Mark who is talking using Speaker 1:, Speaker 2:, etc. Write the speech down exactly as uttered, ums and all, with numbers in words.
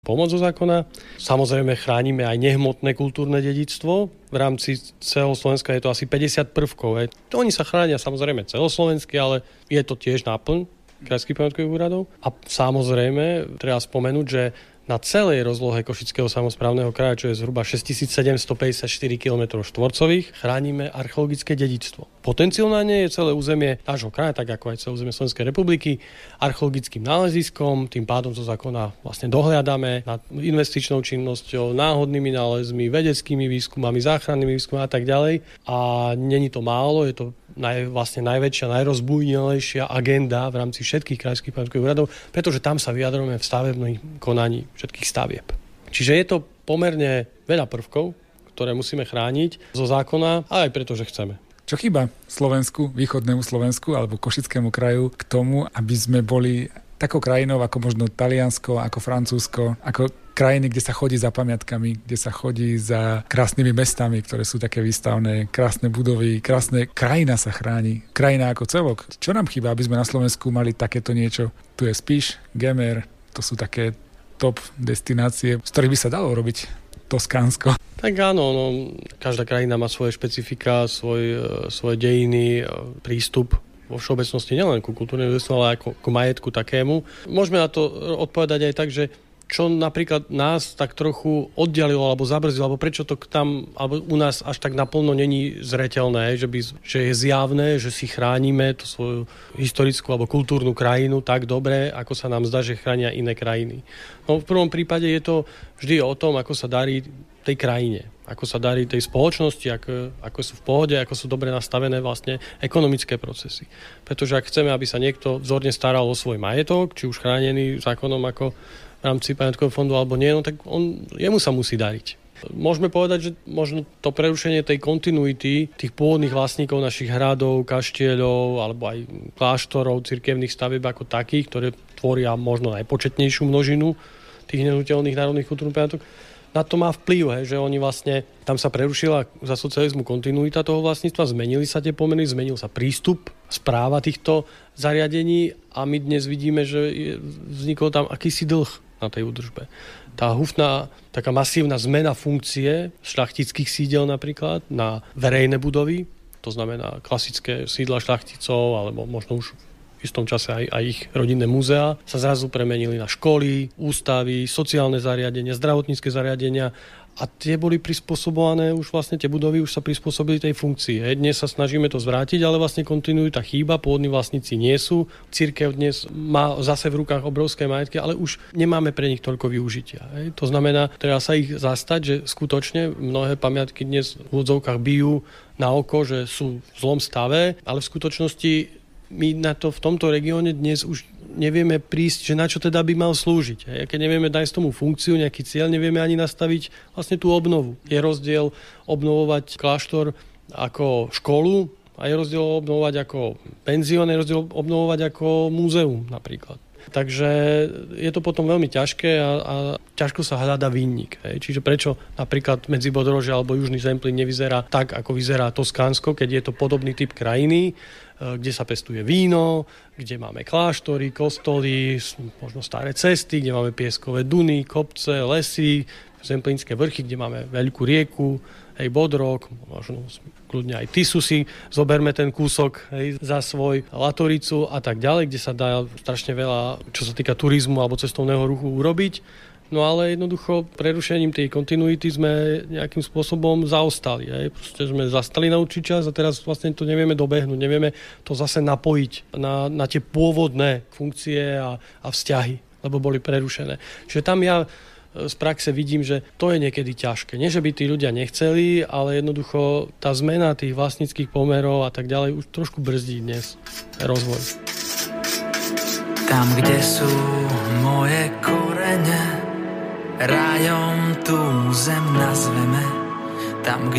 Speaker 1: pomoc zo zákona. Samozrejme chránime aj nehmotné kultúrne dedičstvo. V rámci celého Slovenska je to asi päťdesiat prvkov. Hej. To oni sa chránia samozrejme celoslovensky, ale je to tiež náplň krajských pamiatkových úradov. A samozrejme treba spomenúť, že na celej rozlohe Košického samosprávneho kraja, čo je zhruba šesťtisícsedemstopäťdesiatštyri kilometrov štvorcových, chránime archeologické dedičstvo. Potenciálne je celé územie nášho kraja, tak ako aj celé územie Slovenskej republiky, archeologickým náleziskom, tým pádom zo zákona vlastne dohliadame nad investičnou činnosťou, náhodnými nálezmi, vedeckými výskumami, záchrannými výskumami a tak ďalej. A není to málo, je to naj, vlastne najväčšia, najrozbujnejšia agenda v rámci všetkých krajských pamiatkových úradov, pretože tam sa vyjadrujeme v stavebnom konaní všetkých stavieb. Čiže je to pomerne veľa prvkov, ktoré musíme chrániť zo zákona, ale aj preto, že chceme.
Speaker 2: Čo chýba Slovensku, východnému Slovensku alebo Košickému kraju k tomu, aby sme boli takou krajinou ako možno Taliansko, ako Francúzsko, ako krajiny, kde sa chodí za pamiatkami, kde sa chodí za krásnymi mestami, ktoré sú také výstavné, krásne budovy, krásne krajina sa chráni, krajina ako celok. Čo nám chýba, aby sme na Slovensku mali takéto niečo? Tu je Spiš, Gemer, to sú také top destinácie, z ktorých by sa dalo robiť Toskánsko.
Speaker 1: Tak áno, no, každá krajina má svoje špecifika, svoj, svoje dejiny, prístup vo všeobecnosti nielen ku kultúrnemu dedičstvu, ale aj ku, ku majetku takému. Môžeme na to odpovedať aj tak, že čo napríklad nás tak trochu oddialilo alebo zabrzdilo, alebo prečo to tam alebo u nás až tak naplno není zreteľné, že, by, že je zjavné, že si chránime tú svoju historickú alebo kultúrnu krajinu tak dobre, ako sa nám zdá, že chránia iné krajiny. No, v prvom prípade je to vždy o tom, ako sa darí tej krajine, ako sa darí tej spoločnosti, ako, ako sú v pohode, ako sú dobre nastavené vlastne ekonomické procesy. Pretože ak chceme, aby sa niekto vzorne staral o svoj majetok, či už chránený zákonom ako v rámci pamiatkového fondu alebo nie, no tak on, jemu sa musí dariť. Môžeme povedať, že možno to prerušenie tej kontinuity tých pôvodných vlastníkov našich hradov, kaštieľov alebo aj kláštorov, cirkevných stavieb ako takých, ktoré tvoria možno najpočetnejšiu množinu tých nehnuteľných národných kultúrnych pamiatok, na to má vplyv, hej, že oni vlastne, tam sa prerušila za socializmu kontinuita toho vlastníctva, zmenili sa tie pomery, zmenil sa prístup, správa týchto zariadení a my dnes vidíme, že vznikol tam akýsi dlh na tej údržbe. Tá húfna, taká masívna zmena funkcie šľachtických sídel napríklad na verejné budovy, to znamená klasické sídla šľachticov alebo možno už v istom čase aj, aj ich rodinné múzea, sa zrazu premenili na školy, ústavy, sociálne zariadenia, zdravotnícke zariadenia a tie boli prispôsobované, už vlastne tie budovy už sa prispôsobili tej funkcii. Hej. Dnes sa snažíme to zvrátiť, ale vlastne kontinuita chýba, pôvodní vlastníci nie sú. Cirkev dnes má zase v rukách obrovské majetky, ale už nemáme pre nich toľko využitia. Hej. To znamená, treba sa ich zastať, že skutočne mnohé pamiatky dnes v úvodzovkách bijú na oko, že sú v zlom stave, ale v skutočnosti my na to v tomto regióne dnes už nevieme prísť, že na čo teda by mal slúžiť. A keď nevieme dať tomu funkciu, nejaký cieľ, nevieme ani nastaviť vlastne tú obnovu. Je rozdiel obnovovať kláštor ako školu a je rozdiel obnovovať ako penzión, je rozdiel obnovovať ako múzeum napríklad. Takže je to potom veľmi ťažké a, a ťažko sa hľada vinník. Hej. Čiže prečo napríklad Medzibodrožie alebo Južný Zemplín nevyzerá tak, ako vyzerá Toskánsko, keď je to podobný typ krajiny, kde sa pestuje víno, kde máme kláštory, kostoly, možno staré cesty, kde máme pieskové duny, kopce, lesy, Zemplínske vrchy, kde máme veľkú rieku, hej, Bodrog, možno kľudne aj Tisu si zoberme ten kúsok, hej, za svoj, Latoricu a tak ďalej, kde sa dá strašne veľa, čo sa týka turizmu alebo cestovného ruchu urobiť. No ale jednoducho prerušením tej kontinuity sme nejakým spôsobom zaostali. Hej. Proste sme zastali na určitý čas a teraz vlastne to nevieme dobehnúť, nevieme to zase napojiť na, na tie pôvodné funkcie a, a vzťahy, lebo boli prerušené. Čiže tam ja z praxe vidím, že to je niekedy ťažké. Nie, že by tí ľudia nechceli, ale jednoducho tá zmena tých vlastníckych pomerov a tak ďalej už trošku brzdí dnes rozvoj.
Speaker 3: Tam, kde sú moje korene, rajom tú zem nazveme. Tam, kde